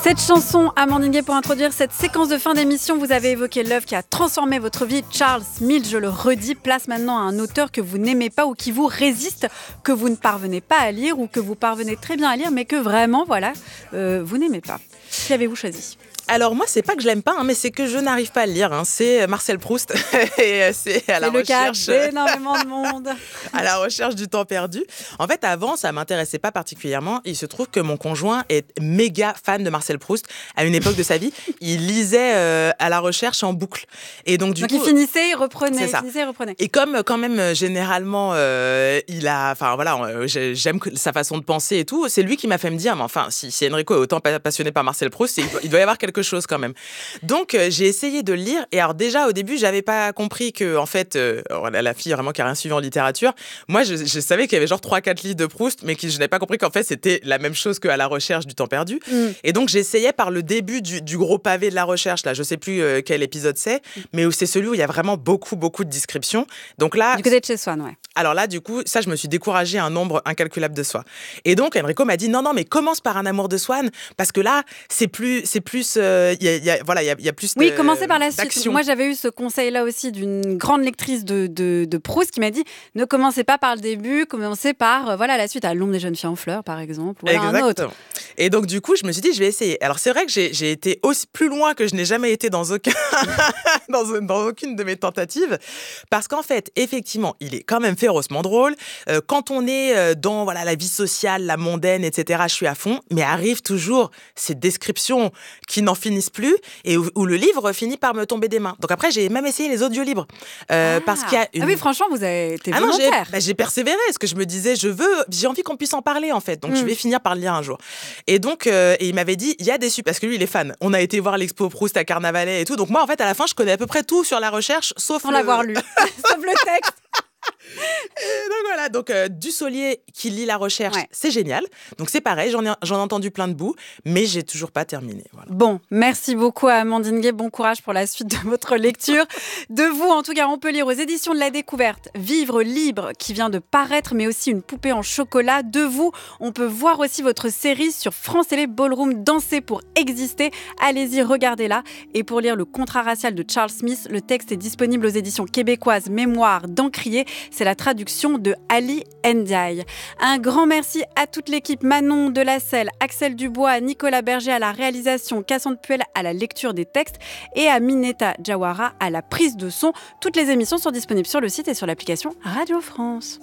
Cette chanson, Amandine Gay, pour introduire cette séquence de fin d'émission, vous avez évoqué l'œuvre qui a transformé votre vie. Charles Smith, je le redis, place maintenant à un auteur que vous n'aimez pas ou qui vous résiste, que vous ne parvenez pas à lire ou que vous parvenez très bien à lire, mais que vraiment, vous n'aimez pas. Qui avez-vous choisi ? Alors moi, c'est pas que je l'aime pas, mais c'est que je n'arrive pas à le lire. C'est Marcel Proust et c'est à la recherche. C'est le cas d'énormément de monde. À la recherche du temps perdu. En fait, avant, ça m'intéressait pas particulièrement. Il se trouve que mon conjoint est méga fan de Marcel Proust. À une époque de sa vie, il lisait à la recherche en boucle. Et donc du coup, il finissait, il reprenait. C'est ça. Et comme quand même généralement, j'aime sa façon de penser et tout. C'est lui qui m'a fait me dire, mais enfin, si Enrico est autant passionné par Marcel Proust, il doit y avoir quelque chose quand même. Donc j'ai essayé de le lire et alors déjà au début j'avais pas compris que en fait la fille vraiment qui a rien suivi en littérature, moi je savais qu'il y avait genre 3-4 livres de Proust mais je n'avais pas compris qu'en fait c'était la même chose qu'à la recherche du temps perdu. Et donc j'essayais par le début du gros pavé de la recherche là, je sais plus quel épisode c'est, mais c'est celui où il y a vraiment beaucoup de descriptions. Donc là du côté de chez Swann, ouais. Alors là, du coup, ça, je me suis découragée un nombre incalculable de fois. Et donc, Enrico m'a dit, non, mais commence par Un amour de Swann, parce que là, il y a plus Oui, commencez par la suite. d'action. Moi, j'avais eu ce conseil-là aussi d'une grande lectrice de Proust qui m'a dit, ne commencez pas par le début, commencez par, la suite, à L'ombre des jeunes filles en fleurs, par exemple, ou un autre. Et donc, du coup, je me suis dit, je vais essayer. Alors, c'est vrai que j'ai été aussi plus loin que je n'ai jamais été dans aucune de mes tentatives, parce qu'en fait, effectivement, il est quand même férocement drôle. Quand on est dans la vie sociale, la mondaine, etc., je suis à fond, mais arrivent toujours ces descriptions qui n'en finissent plus et où le livre finit par me tomber des mains. Donc après, j'ai même essayé les audiolibres. Parce qu'il y a une... Ah oui, franchement, vous avez été volontaire. J'ai persévéré, parce que je me disais, j'ai envie qu'on puisse en parler, en fait. Donc je vais finir par le lire un jour. Et donc, il m'avait dit, il y a des parce que lui, il est fan. On a été voir l'expo Proust à Carnavalet et tout. Donc moi, en fait, à la fin, je connais à peu près tout sur la recherche, sauf sans l'avoir lu, sauf le texte. Et donc Dussolier qui lit la recherche, c'est génial. Donc c'est pareil, j'en ai entendu plein de bouts, mais j'ai toujours pas terminé. Voilà. Bon, merci beaucoup à Amandine Gay, bon courage pour la suite de votre lecture. De vous, en tout cas, on peut lire aux éditions de la Découverte Vivre libre qui vient de paraître, mais aussi Une poupée en chocolat. De vous, on peut voir aussi votre série sur France Télé Ballroom, Danser pour exister. Allez-y, regardez-la. Et pour lire Le contrat racial de Charles Smith, le texte est disponible aux éditions québécoises Mémoire d'Encrier. C'est la traduction de Ali Ndiaye. Un grand merci à toute l'équipe, Manon Delacelle, Axel Dubois, Nicolas Berger à la réalisation, Cassandre Puel à la lecture des textes et à Mineta Jawara à la prise de son. Toutes les émissions sont disponibles sur le site et sur l'application Radio France.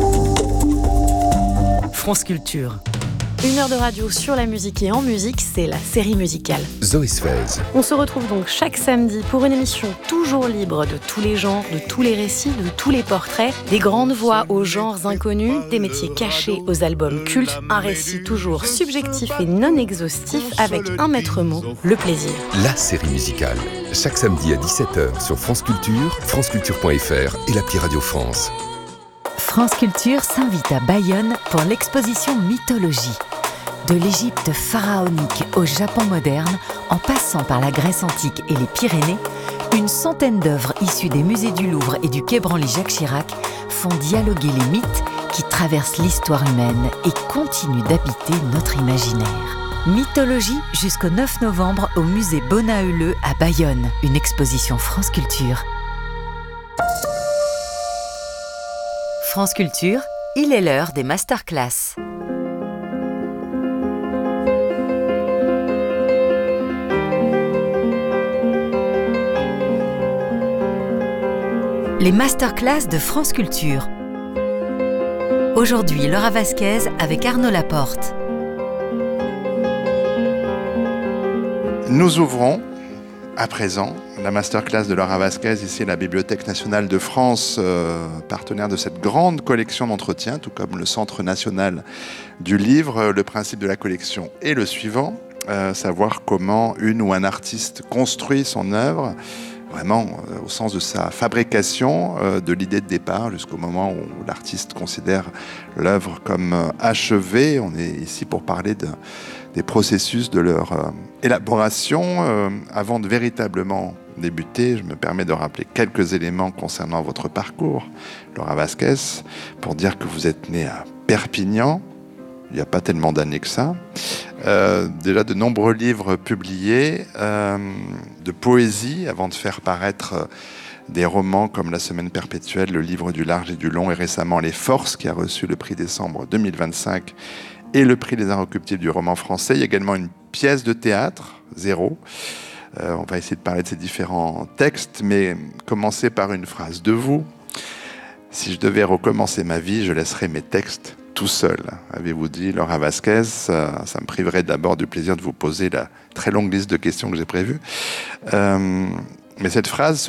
France Culture. 1 heure de radio sur la musique et en musique, c'est la série musicale. Zoé Sfez. On se retrouve donc chaque samedi pour une émission toujours libre de tous les genres, de tous les récits, de tous les portraits, des grandes voix aux genres inconnus, des métiers cachés aux albums cultes, un récit toujours subjectif et non exhaustif avec un maître mot, le plaisir. La série musicale. Chaque samedi à 17h sur France Culture, franceculture.fr et l'appli Radio France. France Culture s'invite à Bayonne pour l'exposition Mythologie. De l'Égypte pharaonique au Japon moderne, en passant par la Grèce antique et les Pyrénées, une centaine d'œuvres issues des musées du Louvre et du quai Branly-Jacques Chirac font dialoguer les mythes qui traversent l'histoire humaine et continuent d'habiter notre imaginaire. Mythologie jusqu'au 9 novembre au musée Bonaeuleux à Bayonne, une exposition France Culture. France Culture, il est l'heure des masterclass. Les masterclass de France Culture. Aujourd'hui, Laura Vasquez avec Arnaud Laporte. Nous ouvrons à présent la masterclass de Laura Vasquez, ici à la Bibliothèque nationale de France, partenaire de cette grande collection d'entretiens, tout comme le Centre national du livre. Le principe de la collection est le suivant, savoir comment une ou un artiste construit son œuvre, vraiment au sens de sa fabrication, de l'idée de départ jusqu'au moment où l'artiste considère l'œuvre comme achevée. On est ici pour parler des processus de leur élaboration. Avant de véritablement débuter, je me permets de rappeler quelques éléments concernant votre parcours, Laura Vasquez, pour dire que vous êtes née à Perpignan, il n'y a pas tellement d'années que ça. Déjà de nombreux livres publiés, de poésie, avant de faire paraître des romans comme La Semaine perpétuelle, Le livre du large et du long, et récemment Les Forces, qui a reçu le prix Décembre 2025 et le prix Les Inrecuptibles du roman français. Il y a également une pièce de théâtre, Zéro. On va essayer de parler de ces différents textes, mais commencer par une phrase de vous. Si je devais recommencer ma vie, je laisserais mes textes tout seul, avez-vous dit, Laura Vasquez. Ça me priverait d'abord du plaisir de vous poser la très longue liste de questions que j'ai prévues. Mais cette phrase